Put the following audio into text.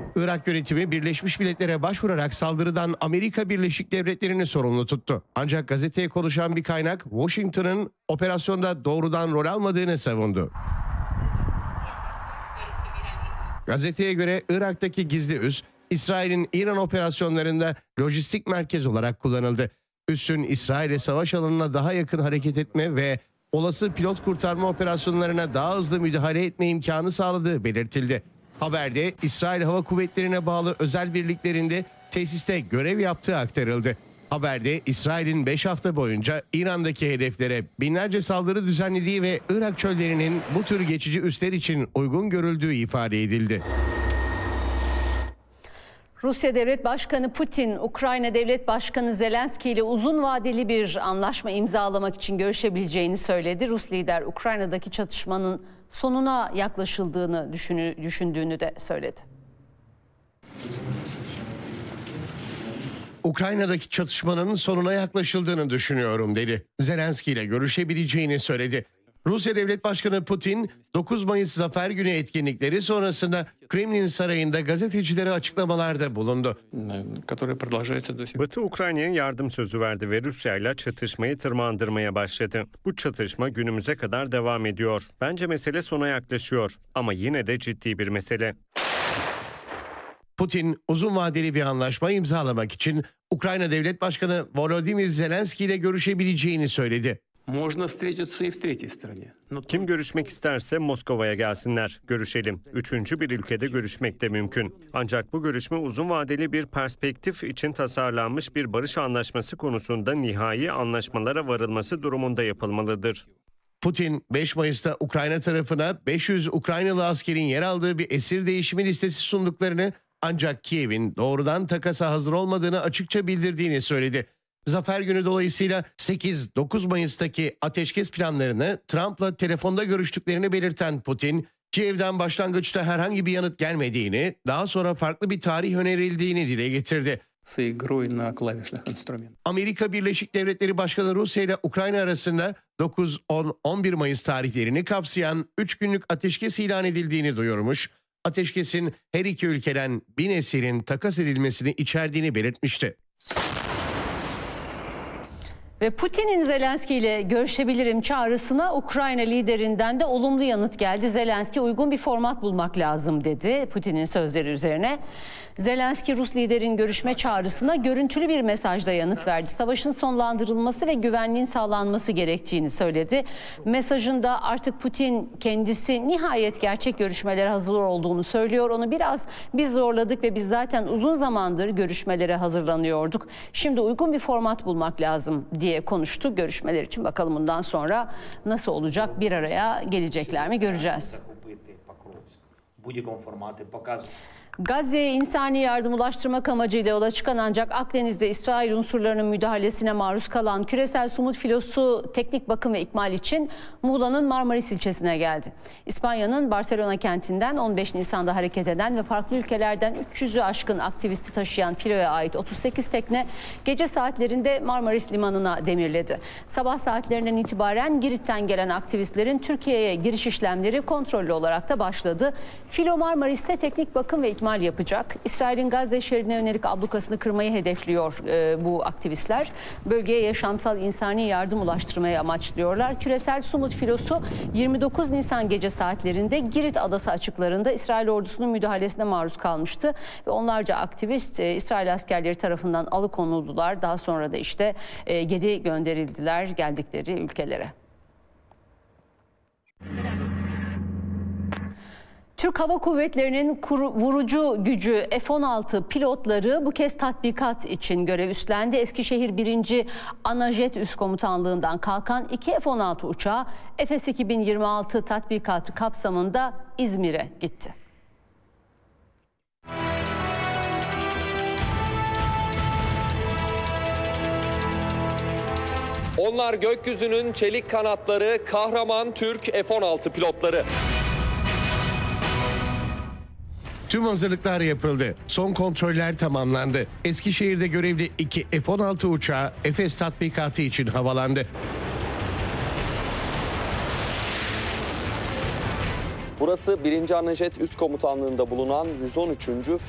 Irak yönetimi Birleşmiş Milletler'e başvurarak saldırıdan Amerika Birleşik Devletleri'ni sorumlu tuttu. Ancak gazeteye konuşan bir kaynak Washington'ın operasyonda doğrudan rol almadığını savundu. Gazeteye göre Irak'taki gizli üs, İsrail'in İran operasyonlarında lojistik merkez olarak kullanıldı. Üssün İsrail'e savaş alanına daha yakın hareket etme ve olası pilot kurtarma operasyonlarına daha hızlı müdahale etme imkanı sağladığı belirtildi. Haberde İsrail Hava Kuvvetleri'ne bağlı özel birliklerinde tesiste görev yaptığı aktarıldı. Haberde İsrail'in 5 hafta boyunca İran'daki hedeflere binlerce saldırı düzenlediği ve Irak çöllerinin bu tür geçici üsler için uygun görüldüğü ifade edildi. Rusya Devlet Başkanı Putin, Ukrayna Devlet Başkanı Zelenski ile uzun vadeli bir anlaşma imzalamak için görüşebileceğini söyledi. Rus lider Ukrayna'daki çatışmanın sonuna yaklaşıldığını düşündüğünü de söyledi. Ukrayna'daki çatışmanın sonuna yaklaşıldığını düşünüyorum dedi. Zelenski ile görüşebileceğini söyledi. Rusya Devlet Başkanı Putin, 9 Mayıs Zafer Günü etkinlikleri sonrasında Kremlin Sarayı'nda gazetecilere açıklamalarda bulundu. Batı Ukrayna'ya yardım sözü verdi ve Rusya ile çatışmayı tırmandırmaya başladı. Bu çatışma günümüze kadar devam ediyor. Bence mesele sona yaklaşıyor ama yine de ciddi bir mesele. Putin uzun vadeli bir anlaşma imzalamak için Ukrayna Devlet Başkanı Volodymyr Zelenski ile görüşebileceğini söyledi. Kim görüşmek isterse Moskova'ya gelsinler, görüşelim. Üçüncü bir ülkede görüşmek de mümkün. Ancak bu görüşme uzun vadeli bir perspektif için tasarlanmış bir barış anlaşması konusunda nihai anlaşmalara varılması durumunda yapılmalıdır. Putin 5 Mayıs'ta Ukrayna tarafına 500 Ukraynalı askerin yer aldığı bir esir değişimi listesi sunduklarını, ancak Kiev'in doğrudan takasa hazır olmadığını açıkça bildirdiğini söyledi. Zafer Günü dolayısıyla 8-9 Mayıs'taki ateşkes planlarını Trump'la telefonda görüştüklerini belirten Putin, Kiev'den başlangıçta herhangi bir yanıt gelmediğini, daha sonra farklı bir tarih önerildiğini dile getirdi. Amerika Birleşik Devletleri Başkanı Rusya ile Ukrayna arasında 9, 10, 11 Mayıs tarihlerini kapsayan 3 günlük ateşkes ilan edildiğini duyurmuş. Ateşkesin her iki ülkeden 1000 esirin takas edilmesini içerdiğini belirtmişti. Ve Putin'in Zelenski ile görüşebilirim çağrısına Ukrayna liderinden de olumlu yanıt geldi. Zelenski uygun bir format bulmak lazım dedi Putin'in sözleri üzerine. Zelenski Rus liderin görüşme çağrısına görüntülü bir mesajla yanıt verdi. Savaşın sonlandırılması ve güvenliğin sağlanması gerektiğini söyledi. Mesajında artık Putin kendisi nihayet gerçek görüşmelere hazır olduğunu söylüyor. Onu biraz biz zorladık ve biz zaten uzun zamandır görüşmelere hazırlanıyorduk. Şimdi uygun bir format bulmak lazım diye konuştu görüşmeler için. Bakalım bundan sonra nasıl olacak, bir araya gelecekler mi göreceğiz. Gazze'ye insani yardım ulaştırmak amacıyla yola çıkan ancak Akdeniz'de İsrail unsurlarının müdahalesine maruz kalan küresel sumut filosu teknik bakım ve ikmal için Muğla'nın Marmaris ilçesine geldi. İspanya'nın Barcelona kentinden 15 Nisan'da hareket eden ve farklı ülkelerden 300'ü aşkın aktivisti taşıyan filoya ait 38 tekne gece saatlerinde Marmaris limanına demirledi. Sabah saatlerinden itibaren Girit'ten gelen aktivistlerin Türkiye'ye giriş işlemleri kontrollü olarak da başladı. Filo Marmaris'te teknik bakım ve ikmal yapacak. İsrail'in Gazze şeridine yönelik ablukasını kırmayı hedefliyor bu aktivistler. Bölgeye yaşamsal insani yardım ulaştırmayı amaçlıyorlar. Küresel sumut filosu 29 Nisan gece saatlerinde Girit adası açıklarında İsrail ordusunun müdahalesine maruz kalmıştı ve onlarca aktivist İsrail askerleri tarafından alıkonuldular. Daha sonra da işte geri gönderildiler geldikleri ülkelere. Türk Hava Kuvvetleri'nin vurucu gücü F-16 pilotları bu kez tatbikat için görev üstlendi. Eskişehir 1. Anajet Üst Komutanlığı'ndan kalkan 2 F-16 uçağı Efes 2026 tatbikatı kapsamında İzmir'e gitti. Onlar gökyüzünün çelik kanatları, kahraman Türk F-16 pilotları. Tüm hazırlıklar yapıldı. Son kontroller tamamlandı. Eskişehir'de görevli 2 F-16 uçağı Efes tatbikatı için havalandı. Burası 1. Anajet Üst Komutanlığı'nda bulunan 113.